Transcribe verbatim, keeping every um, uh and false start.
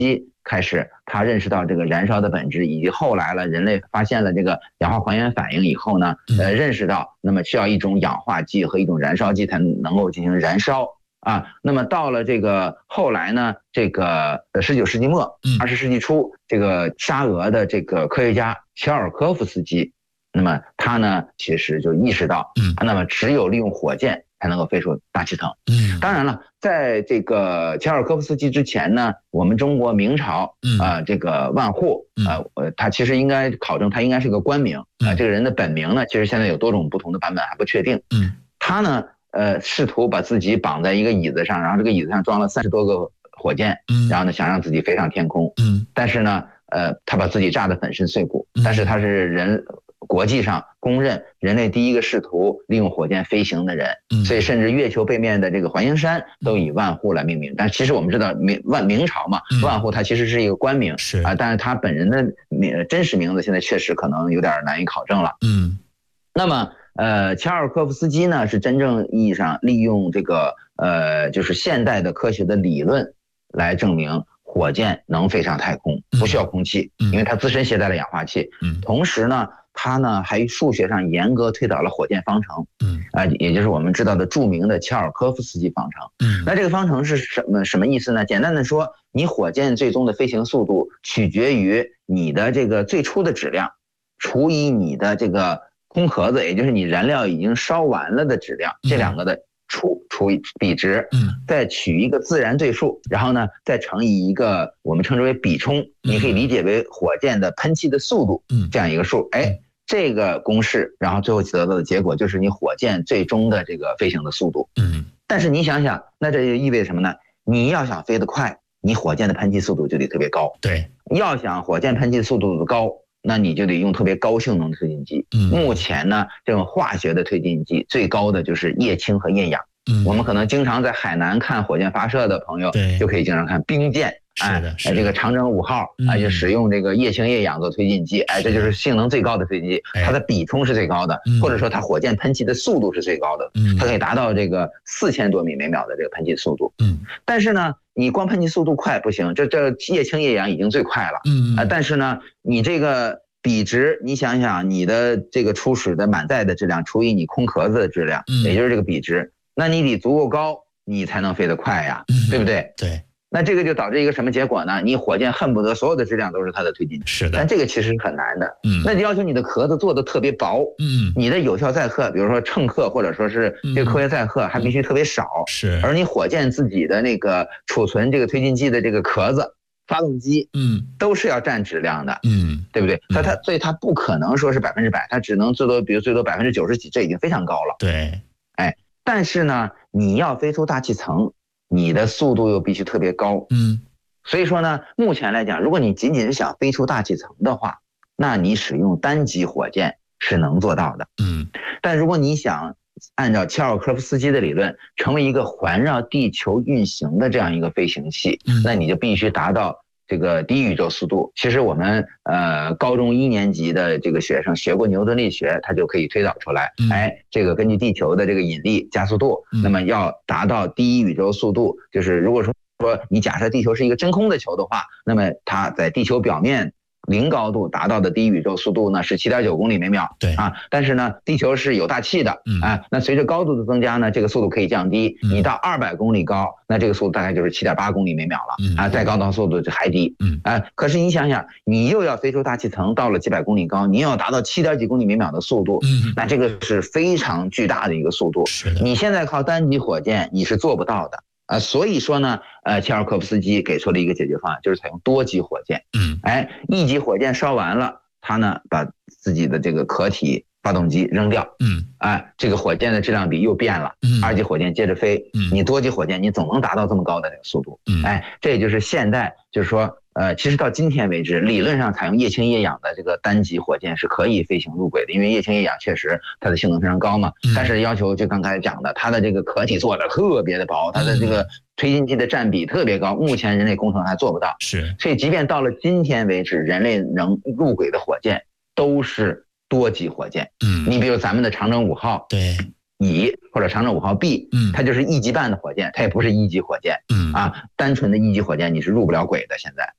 开始，他认识到这个燃烧的本质，以及后来了人类发现了这个氧化还原反应以后呢，呃，认识到那么需要一种氧化剂和一种燃烧剂才能够进行燃烧啊。那么到了这个后来呢，这个十九世纪末、二十世纪初，这个沙俄的这个科学家乔尔科夫斯基，那么他呢其实就意识到，那么只有利用火箭才能够飞出大气层。嗯，当然了，在这个乔尔科夫斯基之前呢，我们中国明朝啊、呃，这个万户啊，呃，他其实应该考证，他应该是个官名啊、呃。这个人的本名呢，其实现在有多种不同的版本还不确定。嗯，他呢，呃，试图把自己绑在一个椅子上，然后这个椅子上装了三十多个火箭，然后呢，想让自己飞上天空。嗯，但是呢，呃，他把自己炸得粉身碎骨。但是他是人。国际上公认人类第一个试图利用火箭飞行的人，所以甚至月球背面的这个环形山都以万户来命名。但其实我们知道明万明朝嘛，万户它其实是一个官名，是啊，但是他本人的名真实名字现在确实可能有点难以考证了。嗯，那么呃，乔尔科夫斯基呢是真正意义上利用这个呃就是现代的科学的理论来证明火箭能飞上太空，不需要空气，因为它自身携带了氧化气。嗯，同时呢。他呢还数学上严格推导了火箭方程，嗯啊、呃，也就是我们知道的著名的乔尔科夫斯基方程。嗯，那这个方程是什么什么意思呢？简单的说，你火箭最终的飞行速度取决于你的这个最初的质量除以你的这个空壳子，也就是你燃料已经烧完了的质量，这两个的除除以比值，嗯，再取一个自然对数，然后呢再乘以一个我们称之为比冲，你可以理解为火箭的喷气的速度，嗯，这样一个数，哎。这个公式，然后最后得到的结果就是你火箭最终的这个飞行的速度。嗯，但是你想想，那这就意味着什么呢？你要想飞得快，你火箭的喷气速度就得特别高。对，要想火箭喷气速度高，那你就得用特别高性能的推进剂。嗯，目前呢，这种化学的推进剂最高的就是液氢和液氧。嗯，我们可能经常在海南看火箭发射的朋友，就可以经常看兵舰。哎，哎，这个长征五号，哎，就使用这个液氢液氧做推进剂，哎，这就是性能最高的推进剂，它的比冲是最高的，或者说它火箭喷气的速度是最高的，它可以达到这个四千多米每秒的这个喷气速度。嗯，但是呢，你光喷气速度快不行，这这液氢液氧已经最快了。嗯啊，但是呢，你这个比值，你想想，你的这个初始的满载的质量除以你空壳子的质量，也就是这个比值，那你得足够高，你才能飞得快呀，对不对？对。那这个就导致一个什么结果呢？你火箭恨不得所有的质量都是它的推进剂，是的，但这个其实是很难的。嗯，那就要求你的壳子做的特别薄，嗯，你的有效载荷，比如说乘客或者说是这个科学载荷还必须特别少，是，而你火箭自己的那个储存这个推进剂的这个壳子、发动机，嗯，都是要占质量的，嗯，对不对？它它所以它不可能说是百分之百，它只能最多，比如最多百分之九十几，这已经非常高了。对，哎，但是呢，你要飞出大气层。你的速度又必须特别高，嗯，所以说呢，目前来讲，如果你仅仅是想飞出大气层的话，那你使用单级火箭是能做到的，嗯，但如果你想按照乔尔科夫斯基的理论，成为一个环绕地球运行的这样一个飞行器，嗯，那你就必须达到这个低宇宙速度。其实我们呃高中一年级的这个学生学过牛顿力学，他就可以推导出来，嗯，哎，这个根据地球的这个引力加速度，嗯，那么要达到低宇宙速度，就是如果说说你假设地球是一个真空的球的话，那么它在地球表面零高度达到的低宇宙速度呢是 七点九公里每秒，对啊，但是呢地球是有大气的，嗯啊，那随着高度的增加呢，这个速度可以降低，嗯，你到二百公里高，那这个速度大概就是 七点八公里每秒了，嗯啊，再高的速度就还低，嗯啊，可是你想想，你又要飞出大气层，到了几百公里高，你又要达到七点几公里每秒的速度，嗯，那这个是非常巨大的一个速度，是的，你现在靠单级火箭你是做不到的。呃，所以说呢，呃，乔尔科夫斯基给出了一个解决方案，就是采用多级火箭。嗯，哎，一级火箭烧完了，他呢把自己的这个壳体发动机扔掉。嗯，哎，这个火箭的质量比又变了。嗯，二级火箭接着飞。嗯，你多级火箭你总能达到这么高的这个速度。嗯，哎，这也就是现代，就是说。呃，其实到今天为止，理论上采用液氢液氧的这个单级火箭是可以飞行入轨的，因为液氢液氧确实它的性能非常高嘛。但是要求就刚才讲的，它的这个壳体做的特别的薄，它的这个推进剂的占比特别高，目前人类工程还做不到。是，所以即便到了今天为止，人类能入轨的火箭都是多级火箭。嗯，你比如咱们的长征五号，对。乙或者长征五号 B， 嗯，它就是一级半的火箭，它也不是一级火箭，嗯啊，单纯的一级火箭你是入不了轨的。现在